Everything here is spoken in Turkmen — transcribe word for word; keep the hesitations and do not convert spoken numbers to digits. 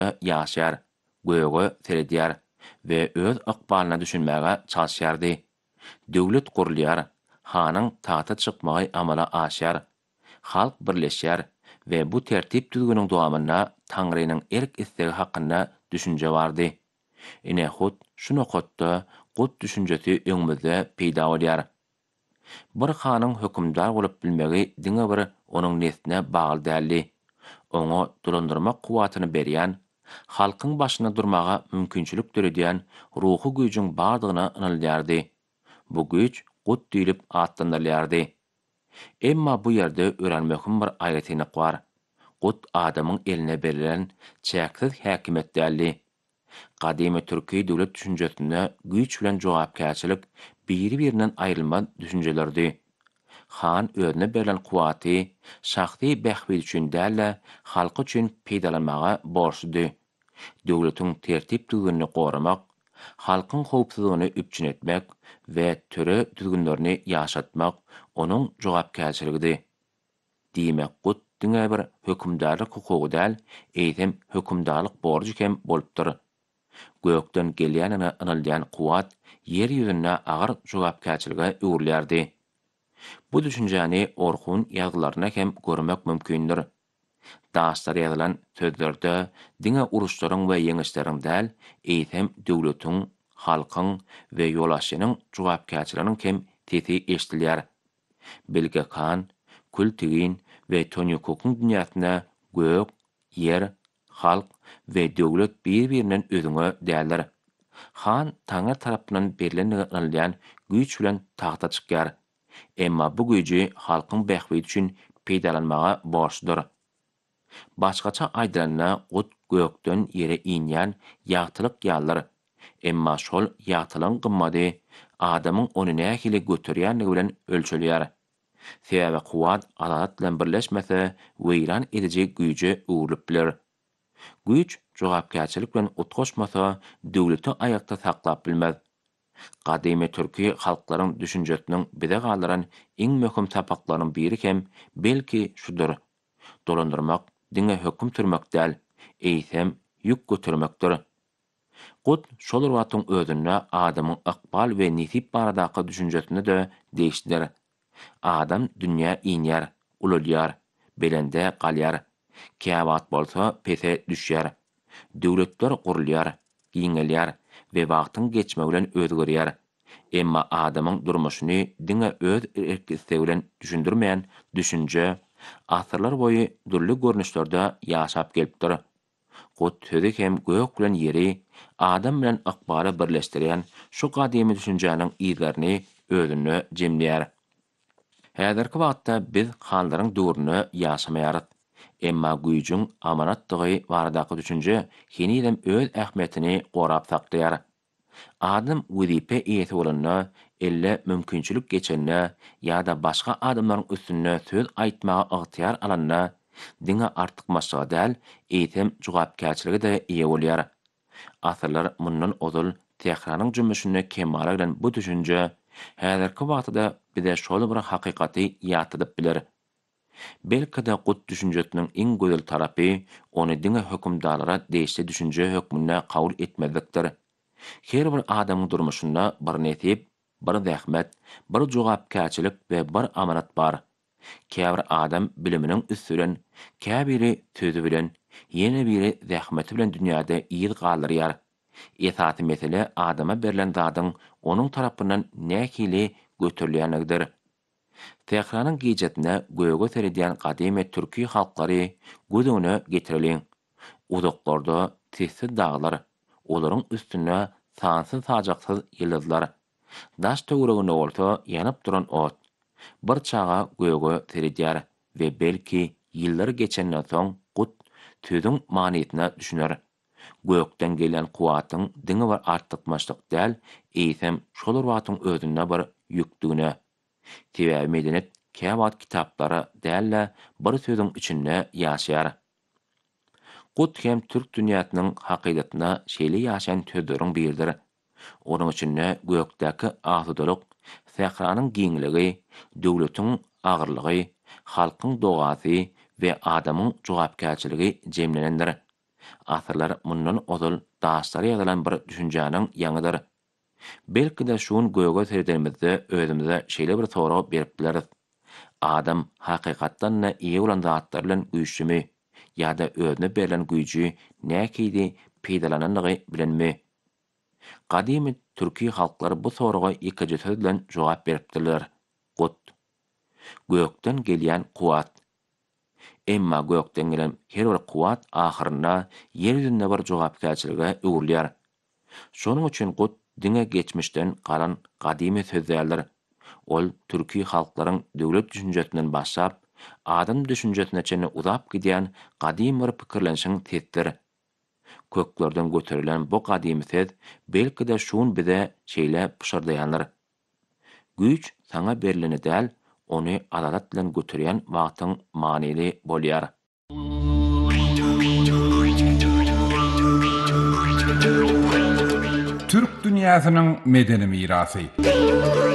ýaşar, göýge seredýär we öz ykbalyna düşünmäge çalyşýardy. Döwlet gurulýar, hanyň tahta çykmagy amala aşýar, halk birleşýär we bu tertip düzgüniň dowamyna Taňrynyň erk istegi hakynda düşünje bardy. Ine hut şunu hotda gut düşünjesi öňümizde peýda bolýar. Bir hanyň hökümdar bolup bilmegi diňe bir onuň nesline bagly däldi. Oňa dolandyrmak kuwatyny berýän, halkyň başyna durmaga mümkinçilik töredýän ruhy güýjüň bardygyna ynalýardy. Bu güýç gut diýilip atlandyrylýardy. Emma bu ýerde öğrenmekim bir aýatynyk bar. Gut adamyň eline berilen çäksiz häkimet däldi. Gadymy türki döwlet düşünjesinde güýç bilen jogapkärçilik biri-birinden aýrylmaz düşünjelerdi. Han özüne berilen kuwaty şahsy bähwi üçin däl, halky üçin peýdalanmaga borçludy. Döwletiň tertip düzgünini goramak, halkyň howpsuzlygyny üpçün etmek we töre düzgünlerini ýaşatmak onuň jogapkärçiligidi. Diýmek gut diňe bir hökümdarlyk hukugy däl, eýsem hökümdarlyk borjy hem bolupdyr. Gökden gelýänine ynalýan kuwat ýer ýüzüne agyr jogapkärçilige öwürlärdi. Bu düşünjäni Orhun ýazgylaryna hem görmek mümkindir. Daşlar ýazylan sözlerde diňe uruşlaryň we ýeňişleriň däl, eýsem döwletiň, halkyň we ýolaşynyň jogapkärçiliginiň hem tesi eşdilýär. Bilge Khan, Kultigin we Tony Cook'un dünýäsinde gök, ýer, halk we döwlet bir-birinden özüňe däldir. Han Taňa tarapyndan berilen ynalýan güýç bilen tahta çykýar. Emma bu güýji halkyň bähwi üçin peýdalanmaga borçludyr. Başgaça aýdylanyna gut gökden ýere inýän ýagtylyk ýalyr. Emma şol ýagtylyň gymmady adamyň ony nähili göterýänligi bilen ölçülýär. Sebäbi kuwat adalat bilen birleşmese weýran ediji güýje öwrülip biler. Güýç jogapkärçilik bilen utgaşmasa döwleti aýakda saklap bilmez. Gadymy türki halklaryň düşünjesiniň bize galyran iň möhüm sapaklarynyň biri hem belki şudur. Dolandyrmak diňe höküm türmek däl, eýsem ýük götürmekdir. Gut şol watyň özüne adamyň ykbal we nisip baradaky düşünjesini de değişdir. Adam dünýä inýär, ululýar, belende galýar. Käwat bolsa pese düşýär. Döwletler gurulýar, giňelýär we wagtyň geçmegi bilen özgerýär. Emma adamyň durmuşyny diňe öz erkisi bilen düşündirmeýän düşünje asyrlar boyu durly görnüşlerde ýaşap gelipdir. Gut tödek hem gök bilen ýeri, adam bilen ykbaly birleşdirýän şu gadymy düşünjäniň ýerlerini özüne jemleýär. Häzirki wagtda biz hanlaryň döwrüne ýaşamaýarys. Emma güýjüň amanatdygy baradaky düşünje hinidem öz ähmiýetini gorap saklaýar. Adam wezipe eýeti bolanda elle mümkinçilik geçenne ýa-da başga adamlaryň üstüne söz aýtmaga ygtyýar alanna diňe artyk maşga däl, eýtem jogapkärçiligi de ýe bolýar. Asyrlar mundan ozul Tehranyň jümmüşine kemara bilen bu düşünje häzirki wagtda bize şol bir hakykaty ýatydyp biler. Belki de gut düşünjesiniň iň gözel tarapy ony diňe hökümdarlara değişli düşünje hökmüne kabul etmezlikdir. Her bir adamyň durmuşynda bir nesip, bir zähmet, bir jogapkärçilik we bir amanat bar. Käbir adam biliminiň üstüren, käbiri sözü bilen, ýene biri zähmeti bilen dünýäde ýyl galyrýar. Esasy mesele adama berilen zadyň onuň tarapyndan nähili göterilýänligidir. Tehranyň gijetine göge seredýän gadymy türki halklary gözüňe getirilen. Uzaklarda sessiz dağlar, olaryň üstüne sansız sajaksyz ýyldızlar. Daş töwereginde bolsa ýanyp duran ot. Bir çaga göge seredýär we belki ýyllar geçenden soň gut tüzüň manyetine düşüner. Gökden gelen kuwatyň diňe bir artykmaçlyk däl, eýsem şol watyň özüne bir ýükdügine. Sebäbi medenet käwat kitaplara däl bir sözüň içinde ýaşaýar. Gut hem türk dünýäsiniň hakykatyna şeýle ýaşaýan tözleriň biridir. Onuň içinde gökdäki azudalyk, Tehranyň giňligi, döwletiň agyrlygy, halkyň dogasy we adamyň jogapkärçiligi jemlenendir. Atyrlar mundan ozal daşlara ýazylan bir düşünjäniň ýangydyr. Belki de şuň göge serdenimizde özümize şeýle bir soragy beripdiler. Adam hakykatdan da iyi bolan zatlar bilen güýçlümi ýa-da özüne berilen güýji näkidi peýdalananlygy bilenmi? Gadymy türki halklary bu soraga iki söz bilen jogap beripdiler. Gut. Gökden gelýän kuwat. Emma gökden gelen her bir kuwat ahyrynda ýer ýüzünde bir jogapkärçilige öwürlýär. Şonuň üçin gut diňe geçmişden galan gadymy sözlerdir. Ol türki halklaryň döwlet düşünjesinden başlap, adam düşünjesine çenli uzap gidýän gadym bir pikirlenşiň tesdir. Köklerden göterilen bu gadymy söz belki de şuň bize şeýle pişirdiýanlar. Güýç saňa berileni däl, ony adalet bilen götürýän wagtyň manyly bolýar. Türk dünýäsiniň medeni mirasy.